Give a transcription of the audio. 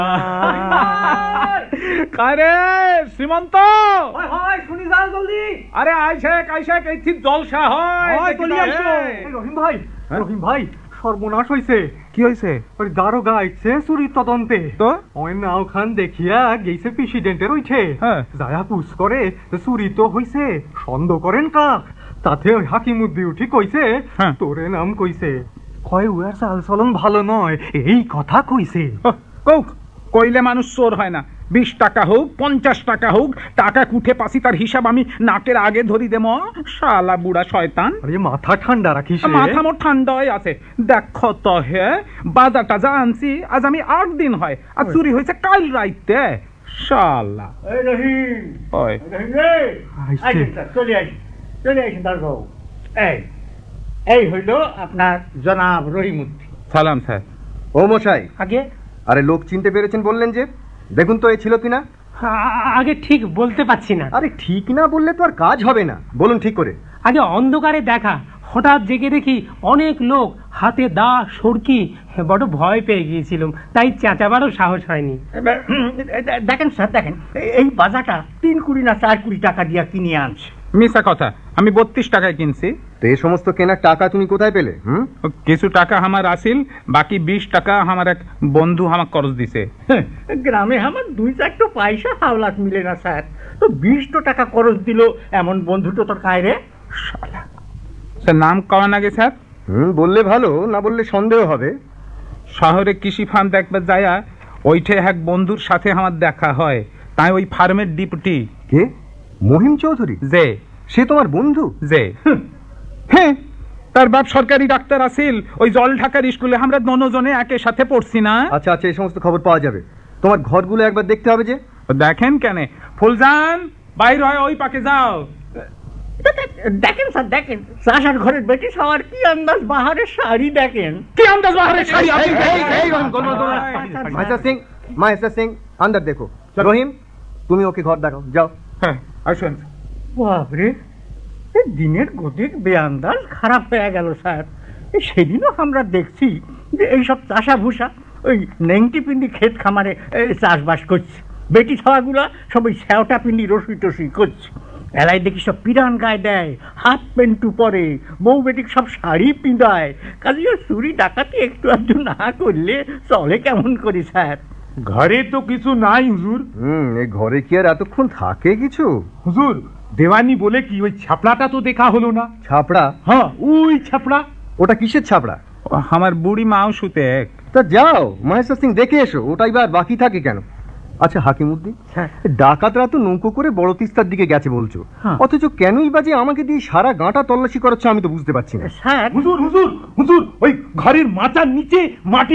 কারে সীমন্ত শুনি যাও জলদি। আরে আইশেক আইশেক এই জলসা হয় রহিম ভাই, রহিম ভাই, সর্বনাশ হইছে। কি হইছে? ওই দারোগা আইছে চুরি তদন্তে। তো ওই নাও খান দেখিয়া গেছে প্রেসিডেন্টের হইছে। যায়া পুষ করে চুরি তো হইছে, সন্দেহ করেন কাক। তাতে ওই হাকিমুদ্দি উঠি কইছে তোরে নাম কইছে, কয় উয়ার চাল চলন ভালো নয়, এই কথা কইছে। কইলে মানুষ চোর হয় না। 20 টাকা হোক 50 টাকা হোক, টাকা কুঠে পাসি তার হিসাব আমি নাকের আগে ধরি দেব। শালা বুড়া শয়তান। আরে মাথা ঠান্ডা রাখিস। মাথা মোর ঠান্ডাই আছে। দেখো তো হে বাজার টাজা আনছি আজ আমি 8 দিন হয়, আর চুরি হয়েছে কাল রাইতে। শালা রহিম, ওই চলে আসেন দারোগা। এই হইল আপনার জনাব রহিমউদ্দিন। সালাম স্যার। ও মশাই, আগে আরে লোক চিনতে পেরেছেন বললেন যে, দেখুন তো এ ছিল কিনা। আগে ঠিক বলতে পারছি না। আরে ঠিক না বললে তো আর কাজ হবে না, বলুন ঠিক করে। আগে অন্ধকারে দেখা, হঠাৎ জেগে দেখি অনেক লোক, হাতে দা সরকি, বড় ভয় পেয়ে গিয়েছিলাম, তাই চেঁচাবারও সাহস হয়নি। দেখেন স্যার, দেখেন এই বাজারটা 3 কোটি না 4 কোটি টাকা দিয়া কিনে আনছে। মিছা কথা, আমি 32 টাকায় কিনছি। তো এই সমস্ত কেনার টাকা তুমি কোথায় পেলে? কিছু টাকা আমার আসিল, বাকি 20 টাকা আমার এক বন্ধু আমার খরচ দিছে। গ্রামে আমার 2-4 পয়সা হাওলাত মিলে না স্যার, তো 20 টাকা খরচ দিল এমন বন্ধু তো তোর কায় রে। শালা স্যার, নাম কওয়া নাগে স্যার? বললে ভালো, না বললে সন্দেহ হবে। শহরে কৃষি ফার্ম দেখবার যায়া ওইঠে এক বন্ধুর সাথে আমার দেখা হয়, তাই ওই ফার্মের ডিপুটি। কে? মহিম চৌধুরী? যে সে তোমার বন্ধু? যে হ্যাঁ, তার বাপ সরকারি ডাক্তার আসিল। ওই জল ঢাকার স্কুলে আমরা দনজনে একের সাথে পড়ছি না। আচ্ছা আচ্ছা, এই সমস্ত খবর পাওয়া যাবে। তোমার ঘরগুলো একবার দেখতে হবে যে। দেখেন কেন, ফুলজান বাইর হয় ওই পাকে যাও। দেখেন স্যার, দেখেন চাষার ঘরের বেটি সবার কি আন্দাজ বাহারের শাড়ি দেখেন। কি আন্দাজ বাহারের শাড়ি? মাহেশ্বর সিং, মাহেশ্বর সিং, আন্দার দেখো। রহিম, তুমি ওকে ঘর দেখাও, যাও। হ্যাঁ আসুন। বাপরে, দিনের গতিক বেআন্দাজ খারাপ হয়ে গেল স্যার। সেদিনও আমরা দেখছি যে এইসব চাষা ভুষা ওই নেংটি পিন্ডি ক্ষেত খামারে চাষবাস করছে, বেটি ছাওয়াগুলা সব ওই স্যাওটা পিন্ডি রসুই টসুই করছে। এলাই দেখি সব পিরান গায়ে দেয়, হাফ প্যান্টু পরে, বউ বেটিক সব শাড়ি পিঁধায়। কাজে চুরি ডাকাতি একটু আধটু না করলে চলে কেমন করি স্যার? ঘরে তো কিছু নাই হুজুর। এই ঘরে কি আর এতক্ষণ থাকে কিছু? হুজুর, দেওয়ানি বলে কি ওই ছাপড়াটা তো দেখা হলো না। ছাপড়া? হ্যাঁ, ওই ছাপড়া। ওটা কিসের ছাপড়া? আমার বুড়ি মাও শুতে। তা যাও মাহেশ্বর সিং, দেখে এসো। ওটাই বা বাকি থাকে কেন? আচ্ছা হাকিমউদ্দিন, ডাকাতরা তো নৌকো করে বড় তিস্তার দিকে গেছে বলছো, অথচ কেনই বা যে আমাকে দিয়ে সারা গাঁটা তল্লাশি করাচ্ছ আমি তো বুঝতে পারছি না। হুজুর হুজুর হুজুর, ওই ঘরের মাচার নিচে মাটি